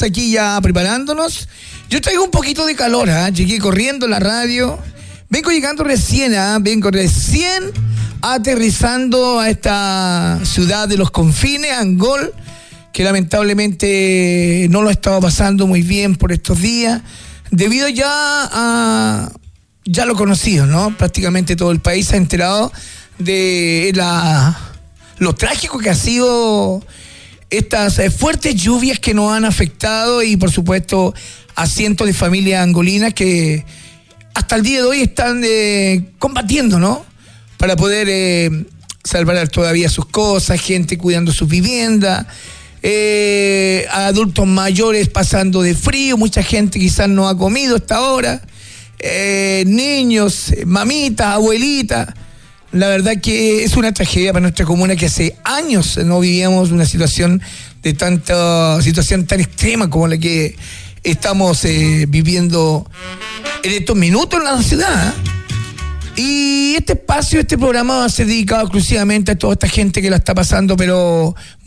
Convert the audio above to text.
estamos aquí ya preparándonos. Yo traigo un poquito de calor, llegué corriendo a la radio. Vengo recién aterrizando a esta ciudad de los confines, Angol, que lamentablemente no lo estaba pasando muy bien por estos días, debido ya a lo conocido, ¿no? Prácticamente todo el país se ha enterado de lo trágico que ha sido estas fuertes lluvias que nos han afectado y por supuesto a cientos de familias angolinas que hasta el día de hoy están combatiendo, ¿no? Para poder salvar todavía sus cosas, gente cuidando sus viviendas, adultos mayores pasando de frío, mucha gente quizás no ha comido hasta ahora, niños, mamitas, abuelitas. La verdad que es una tragedia para nuestra comuna que hace años no vivíamos una situación tan extrema como la que estamos viviendo en estos minutos en la ciudad. Y este programa va a ser dedicado exclusivamente a toda esta gente que la está pasando, pero